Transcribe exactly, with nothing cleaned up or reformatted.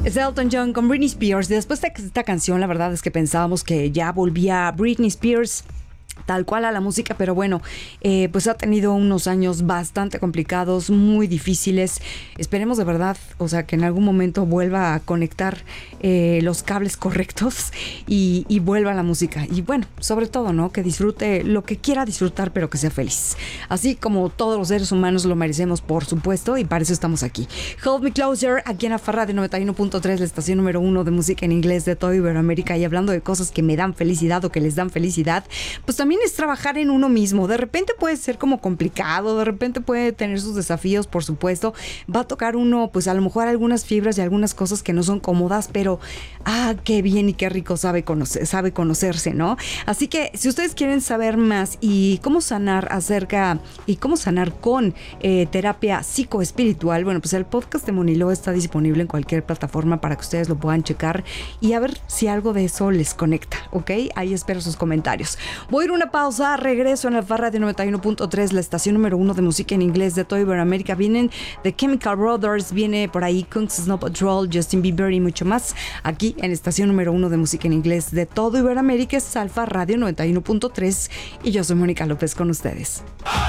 Es Elton John con Britney Spears. Después de esta canción, la verdad es que pensábamos que ya volvía Britney Spears tal cual a la música, pero bueno, eh, pues ha tenido unos años bastante complicados, muy difíciles. Esperemos de verdad, o sea, que en algún momento vuelva a conectar eh, los cables correctos y, y vuelva a la música. Y bueno, sobre todo, ¿no? Que disfrute lo que quiera disfrutar, pero que sea feliz. Así como todos los seres humanos lo merecemos, por supuesto, y para eso estamos aquí. Hold Me Closer, aquí en Afarra de noventa y uno punto tres, la estación número uno de música en inglés de todo Iberoamérica, y hablando de cosas que me dan felicidad o que les dan felicidad, pues también es trabajar en uno mismo. De repente puede ser como complicado, de repente puede tener sus desafíos, por supuesto. Va a tocar uno, pues a lo mejor algunas fibras y algunas cosas que no son cómodas, pero ah, qué bien y qué rico sabe, conocer, sabe conocerse, ¿no? Así que si ustedes quieren saber más y cómo sanar acerca y cómo sanar con eh, terapia psicoespiritual, bueno, pues el podcast de Monilo está disponible en cualquier plataforma para que ustedes lo puedan checar y a ver si algo de eso les conecta, ¿ok? Ahí espero sus comentarios. Voy a ir a una pausa, regreso en la Farra de noventa y uno punto tres, la estación número uno de música en inglés de todo Iberoamérica. Vienen The Chemical Brothers, viene por ahí Kungs Snow Patrol, Justin Bieber y mucho más. Aquí en estación número uno de música en inglés de todo Iberoamérica es Alfa Radio noventa y uno punto tres y yo soy Mónica López con ustedes.